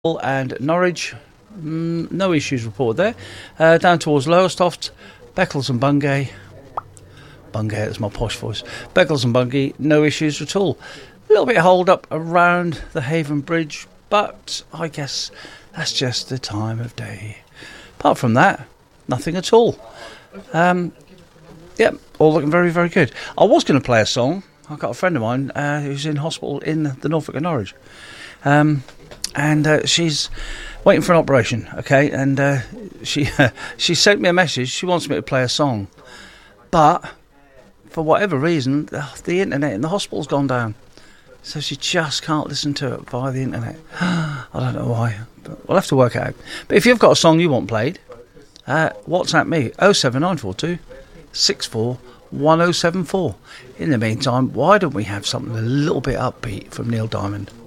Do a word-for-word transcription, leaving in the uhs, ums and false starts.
and Norwich, mm, no issues reported there. Uh, down towards Lowestoft, Beccles and Bungay. Bungay, that's my posh voice. Beccles and Bungay, no issues at all. A little bit of hold up around the Haven Bridge, but I guess that's just the time of day. Apart from that, nothing at all. Um, yep, all looking very, very good. I was going to play a song. I've got a friend of mine uh, who's in hospital in the Norfolk and Norwich. Um, and uh, she's waiting for an operation, okay? And uh, she uh, she sent me a message. She wants me to play a song. But for whatever reason, the, the internet in the hospital's gone down. So she just can't listen to it via the internet. I don't know why, but we'll have to work it out. But if you've got a song you want played, uh, WhatsApp me, oh seven nine four two six four one oh seven four. In the meantime, why don't we have something a little bit upbeat from Neil Diamond?